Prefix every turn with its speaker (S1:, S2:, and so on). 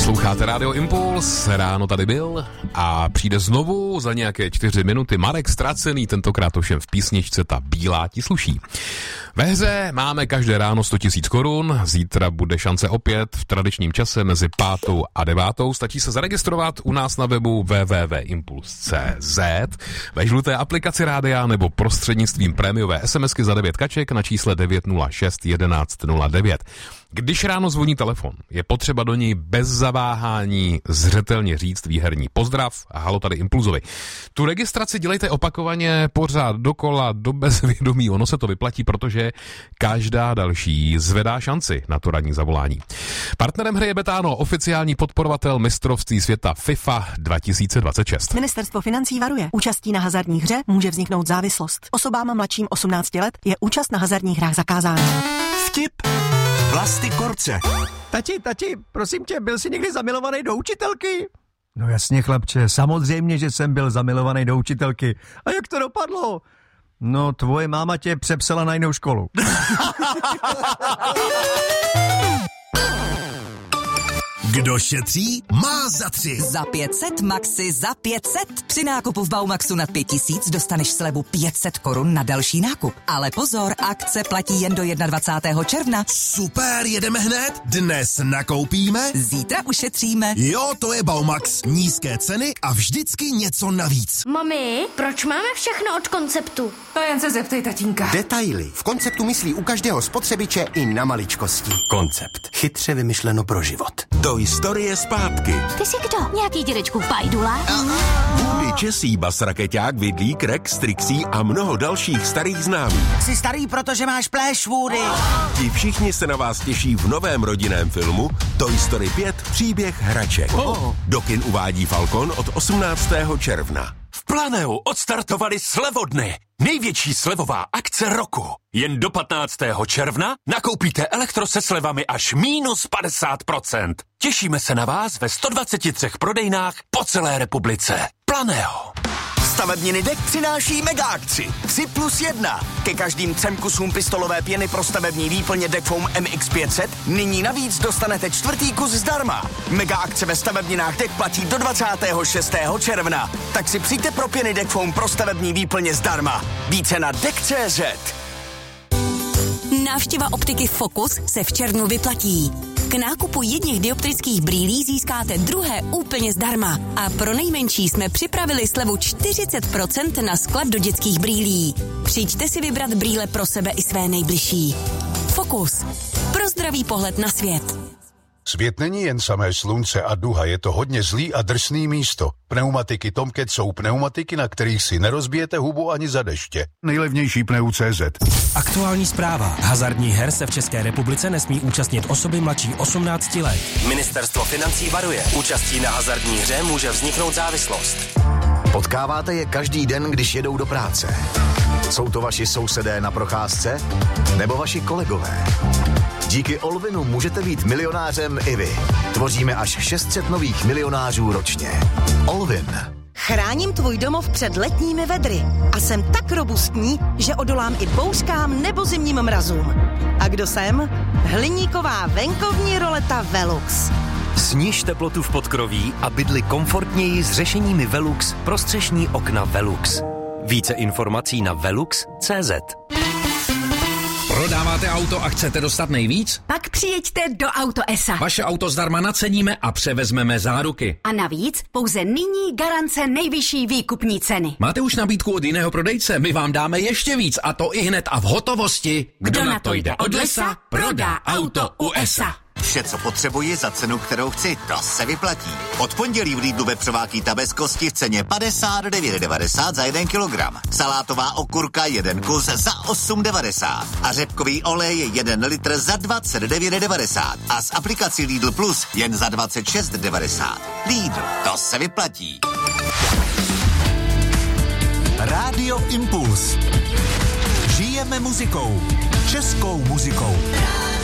S1: Posloucháte Radio Impuls, ráno tady byl a přijde znovu za nějaké 4 minuty Marek Ztracený, tentokrát ovšem v písničce Ta bílá ti sluší. Ve hře máme každé ráno 100 000 korun, zítra bude šance opět v tradičním čase mezi 5. a 9. Stačí se zaregistrovat u nás na webu www.impuls.cz, ve žluté aplikaci rádia nebo prostřednictvím prémiové SMSky za 9 kaček na čísle 906 11 09. Když ráno zvoní telefon, je potřeba do něj bez zaváhání zřetelně říct výherní pozdrav a halo tady Impulzovi. Tu registraci dělejte opakovaně pořád dokola do bezvědomí, ono se to vyplatí, protože každá další zvedá šanci na to ranní zavolání. Partnerem hry je Betano, oficiální podporovatel mistrovství světa FIFA 2026.
S2: Ministerstvo financí varuje. Účastí na hazardní hře může vzniknout závislost. Osobám mladším 18 let je účast na hazardních hrách zakázána.
S3: Vtip Vlasty Korce.
S4: Tati, prosím tě, byl jsi někdy zamilovaný do učitelky? No jasně, chlapče, samozřejmě, že jsem byl zamilovaný do učitelky. A jak to dopadlo? No, tvoje máma tě přepsala na jinou školu.
S3: Kdo šetří, má za 3.
S5: Za 500 Maxi za 500. Při nákupu v Baumaxu nad 5000 dostaneš slevu 500 korun na další nákup. Ale pozor, akce platí jen do 21. června.
S3: Super, jedeme hned? Dnes nakoupíme?
S5: Zítra ušetříme.
S3: Jo, to je Baumax. Nízké ceny a vždycky něco navíc.
S6: Mami, proč máme všechno od Konceptu?
S7: To jen se zeptej tatínka.
S8: Detaily. V Konceptu myslí u každého spotřebiče i na maličkosti. Koncept. Chytře vymyšleno pro život.
S3: Do historie zpátky.
S6: Ty jsi kdo? Nějaký dědečkův pajdula?
S3: Woody, Česí, Bas Rakeťák, Vidlík, Rex, Trixie a mnoho dalších starých známých.
S9: Jsi starý, protože máš pléš, Woody.
S3: Ti všichni se na vás těší v novém rodinném filmu Toy Story 5 Příběh hraček. Do kin uvádí Falcon od 18. června.
S10: V Planeu odstartovali slevodny. Největší slevová akce roku. Jen do 15. června nakoupíte elektro se slevami až -50%. Těšíme se na vás ve 123 prodejnách po celé republice. Planeo.
S9: Stavebniny DEK přináší mega akci 3+1. Ke každým 3 kusům pistolové pěny pro stavební výplně DEK Foam MX500 nyní navíc dostanete 4. kus zdarma. Mega akce ve stavebninách DEK platí do 26. června. Tak si přijďte pro pěny DEK Foam pro stavební výplně zdarma. Více na DEK.cz.
S5: Návštěva optiky Focus se v červnu vyplatí. K nákupu jedněch dioptrických brýlí získáte druhé úplně zdarma. A pro nejmenší jsme připravili slevu 40% na sklad do dětských brýlí. Přijďte si vybrat brýle pro sebe i své nejbližší. Focus. Pro zdravý pohled na svět.
S11: Svět není jen samé slunce a duha, je to hodně zlý a drsný místo. Pneumatiky Tomcat jsou pneumatiky, na kterých si nerozbijete hubu ani za deště. Nejlevnější Pneu.cz.
S12: Aktuální zpráva. Hazardních her se v České republice nesmí účastnit osoby mladší 18 let.
S13: Ministerstvo financí varuje. Účastí na hazardní hře může vzniknout závislost.
S14: Potkáváte je každý den, když jedou do práce. Jsou to vaši sousedé na procházce? Nebo vaši kolegové? Díky Olvinu můžete být milionářem i vy. Tvoříme až 600 nových milionářů ročně. Olvin.
S2: Chráním tvůj domov před letními vedry a jsem tak robustní, že odolám i bouřkám nebo zimním mrazům. A kdo jsem? Hliníková venkovní roleta Velux.
S13: Sníž teplotu v podkroví a bydli komfortněji s řešeními Velux pro střešní okna Velux. Více informací na velux.cz.
S15: Prodáváte auto a chcete dostat nejvíc?
S16: Pak přijeďte do Auto S.A.
S15: Vaše auto zdarma naceníme a převezmeme záruky.
S16: A navíc pouze nyní garance nejvyšší výkupní ceny.
S15: Máte už nabídku od jiného prodejce? My vám dáme ještě víc a to i hned a v hotovosti.
S16: Kdo na to jde od lesa, prodá auto u S.A.
S17: Vše, co potřebuji za cenu, kterou chci, to se vyplatí. Od pondělí v Lidlu vepřová kýta bez kosti v ceně 59,90 za 1 kilogram. Salátová okurka 1 kus za 8,90. A řepkový olej 1 litr za 29,90. A s aplikací Lidl Plus jen za 26,90. Lidl, to se vyplatí.
S3: Rádio Impuls. Žijeme muzikou. Českou muzikou.